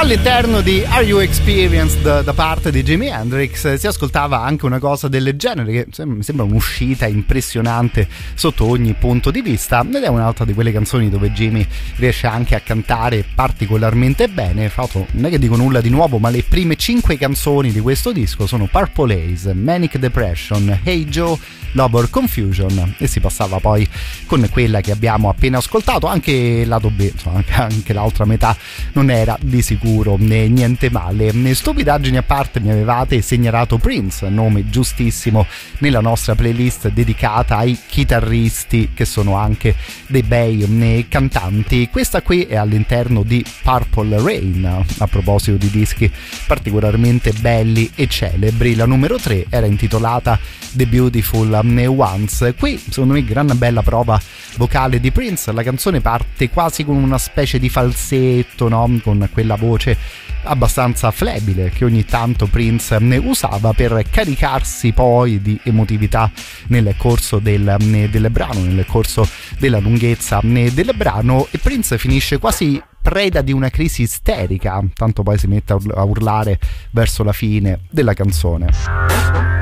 All'interno di Are You Experienced da parte di Jimi Hendrix si ascoltava anche una cosa del genere che mi sembra un'uscita impressionante sotto ogni punto di vista, ed è un'altra di quelle canzoni dove Jimi riesce anche a cantare particolarmente bene. Fra l'altro non è che dico nulla di nuovo, ma le prime 5 canzoni di questo disco sono Purple Haze, Manic Depression, Hey Joe, Love or Confusion, e si passava poi con quella che abbiamo appena ascoltato. Anche lato B, insomma, anche l'altra metà non era di sicuro niente male. Stupidaggini a parte, mi avevate segnalato Prince, nome giustissimo nella nostra playlist dedicata ai chitarristi che sono anche dei bei cantanti. Questa qui è all'interno di Purple Rain. A proposito di dischi particolarmente belli e celebri, la numero 3 era intitolata The Beautiful Ones. Qui secondo me gran bella prova vocale di Prince. La canzone parte quasi con una specie di falsetto, no? Con quella voce abbastanza flebile che ogni tanto Prince usava per caricarsi poi di emotività nel corso del brano, nel corso della lunghezza del brano, e Prince finisce quasi preda di una crisi isterica, tanto poi si mette a urlare verso la fine della canzone.